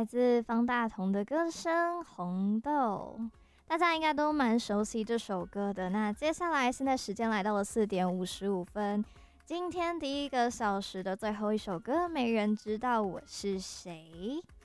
来自方大同的歌声《红豆》，大家应该都蛮熟悉这首歌的。那接下来，现在时间来到了4:55，今天第一个小时的最后一首歌，没人知道我是谁。